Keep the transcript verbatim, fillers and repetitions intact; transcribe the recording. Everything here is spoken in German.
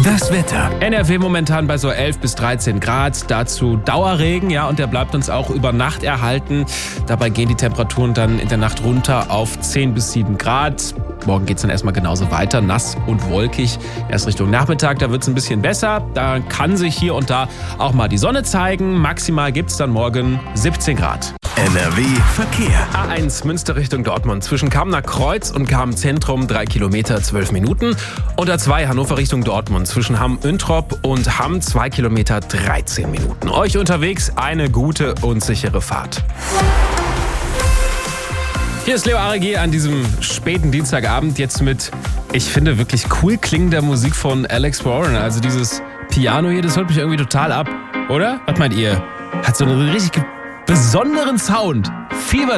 Das Wetter. N R W momentan bei so elf bis dreizehn Grad, dazu Dauerregen, ja, und der bleibt uns auch über Nacht erhalten. Dabei gehen die Temperaturen dann in der Nacht runter auf zehn bis sieben Grad. Morgen geht es dann erstmal genauso weiter, nass und wolkig. Erst Richtung Nachmittag, da wird es ein bisschen besser. Da kann sich hier und da auch mal die Sonne zeigen. Maximal gibt es dann morgen siebzehn Grad. N R W Verkehr. A eins Münster Richtung Dortmund. Zwischen Kamener Kreuz und Kamen Zentrum drei Kilometer, zwölf Minuten. Und A zwei Hannover Richtung Dortmund. Zwischen Hamm-Üntrop und Hamm zwei Kilometer, dreizehn Minuten. Euch unterwegs eine gute und sichere Fahrt. Hier ist Leo Arigi an diesem späten Dienstagabend jetzt mit, ich finde, wirklich cool klingender Musik von Alex Warren. Also dieses Piano hier, das holt mich irgendwie total ab, oder? Was meint ihr? Hat so einen richtig besonderen Sound. Fieber